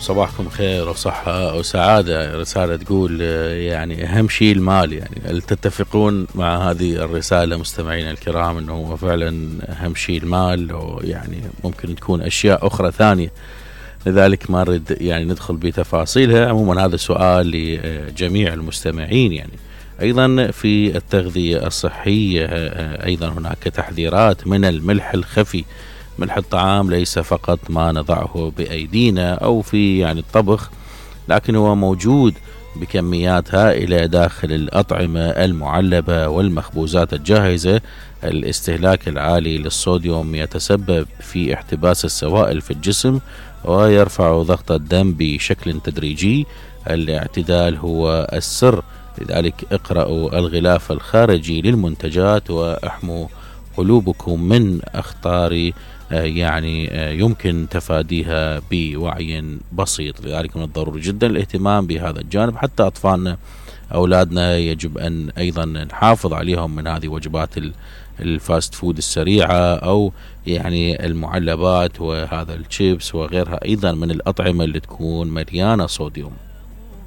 صباحكم خير وصحة وسعادة. رسالة تقول يعني أهم شيء المال. يعني هل تتفقون مع هذه الرسالة مستمعين الكرام أنه هو فعلا أهم شيء المال، ويعني ممكن تكون أشياء أخرى ثانية؟ لذلك ما نريد يعني ندخل بتفاصيلها. عموما هذا سؤال لجميع المستمعين. يعني أيضا في التغذية الصحية أيضا هناك تحذيرات من الملح الخفي. ملح الطعام ليس فقط ما نضعه بأيدينا أو في يعني الطبخ، لكن هو موجود بكميات هائلة داخل الأطعمة المعلبة والمخبوزات الجاهزة. الاستهلاك العالي للصوديوم يتسبب في احتباس السوائل في الجسم ويرفع ضغط الدم بشكل تدريجي. الاعتدال هو السر، لذلك اقرأوا الغلاف الخارجي للمنتجات واحموا قلوبكم من أخطار يعني يمكن تفاديها بوعي بسيط. لذلك من الضروري جدا الاهتمام بهذا الجانب. حتى أطفالنا أولادنا يجب أن أيضا نحافظ عليهم من هذه وجبات الفاست فود السريعة، أو يعني المعلبات وهذا الشيبس وغيرها أيضا من الأطعمة اللي تكون مليانة صوديوم.